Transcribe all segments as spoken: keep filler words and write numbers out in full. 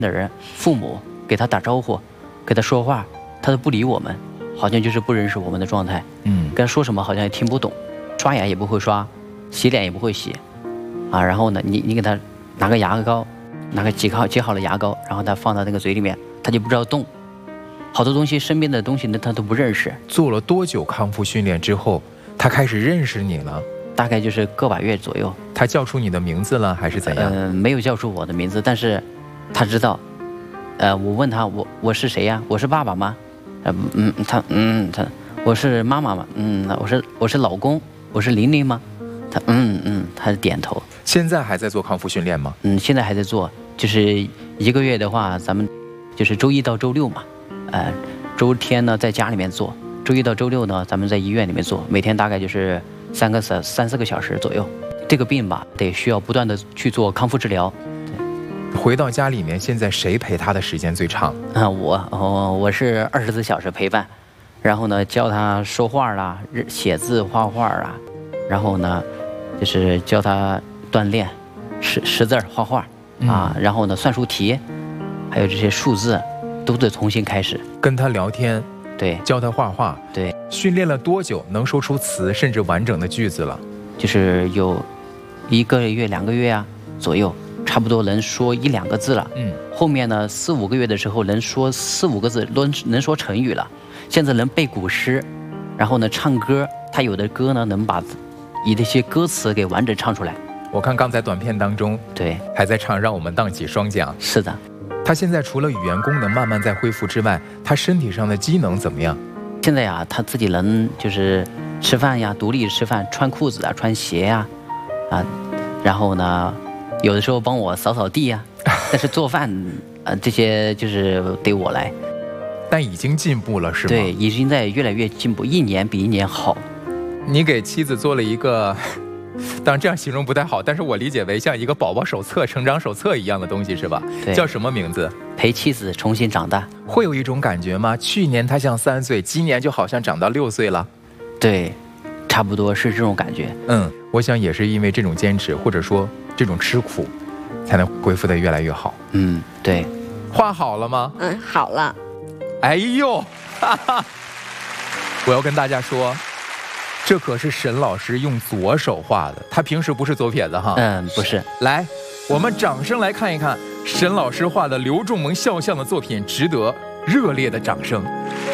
的人，父母给他打招呼，给他说话，他都不理我们，好像就是不认识我们的状态。嗯，跟他说什么好像也听不懂，刷牙也不会刷，洗脸也不会洗，啊，然后呢，你你给他拿个牙膏，拿个挤好挤好了牙膏，然后他放到那个嘴里面，他就不知道动，好多东西身边的东西呢他都不认识。 做了多久康复训练之后，他开始认识你了？ 大概就是个把月左右。 他叫出你的名字了还是怎样？ 呃，没有叫出我的名字，但是他知道。呃，我问他我我是谁呀？我是爸爸吗？呃嗯，他嗯他我是妈妈吗？嗯，我是我是老公，我是玲玲吗？他嗯嗯，他点头。 现在还在做康复训练吗？ 嗯，现在还在做，就是一个月的话，咱们就是周一到周六嘛，呃，周天呢在家里面做，周一到周六呢咱们在医院里面做，每天大概就是三个三三四个小时左右。这个病吧，得需要不断的去做康复治疗。 回到家里面，现在谁陪他的时间最长？ 啊，我哦，我是二十四小时陪伴，然后呢教他说话啦，写字、画画啦，然后呢就是教他锻炼，识识字、画画啊，然后呢算术题，还有这些数字，都得重新开始。 跟他聊天， 对， 教他画画， 对。 训练了多久能说出词，甚至完整的句子了？ 就是有一个月、两个月啊左右。差不多能说一两个字了，嗯，后面呢四五个月的时候能说四五个字，能能说成语了，现在能背古诗，然后呢唱歌，他有的歌呢能把以这些歌词给完整唱出来。 我看刚才短片当中， 对， 还在唱让我们荡起双桨。 是的， 他现在除了语言功能慢慢在恢复之外，他身体上的机能怎么样？ 现在呀，他自己能就是吃饭呀，独立吃饭，穿裤子啊，穿鞋呀，啊，然后呢。有的时候帮我扫扫地呀、啊，但是做饭，呃，这些就是得我来。 但已经进步了，是吗？ 对，已经在越来越进步，一年比一年好。 你给妻子做了一个，当然这样形容不太好，但是我理解为像一个宝宝手册、成长手册一样的东西，是吧？ 对。 叫什么名字？ 陪妻子重新长大。 会有一种感觉吗？去年他像三岁，今年就好像长到六岁了。 对，差不多是这种感觉。 嗯，我想也是因为这种坚持，或者说。这种吃苦，才能恢复得越来越好。 嗯，对。 画好了吗？ 嗯，好了。 哎呦，哈哈！我要跟大家说，这可是沈老师用左手画的，他平时不是左撇子哈。 嗯，不是。 来，我们掌声来看一看沈老师画的刘仲蒙肖像的作品，值得热烈的掌声。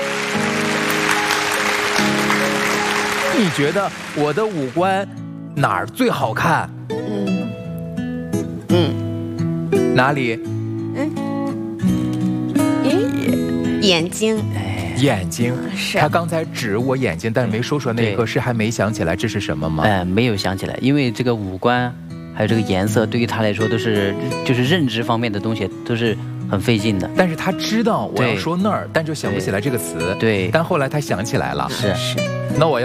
你觉得我的五官哪儿最好看？ 嗯嗯， 哪里？ 嗯，眼眼睛， 眼睛是。 他刚才指我眼睛，但是没说出来那一刻，是还没想起来这是什么吗？ 哎、呃，没有想起来，因为这个五官还有这个颜色，对于他来说都是就是认知方面的东西，都是很费劲的。 但是他知道我要说那儿，但就想不起来这个词。 对， 但后来他想起来了。 是是。 那我要。